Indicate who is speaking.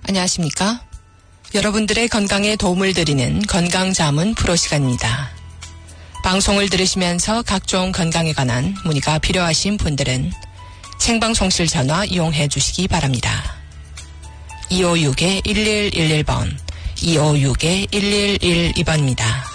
Speaker 1: 안녕하십니까? 여러분들의 건강에 도움을 드리는 건강자문 프로 시간입니다. 방송을 들으시면서 각종 건강에 관한 문의가 필요하신 분들은 생방송실 전화 이용해 주시기 바랍니다. 256-1111번, 256-1112번입니다.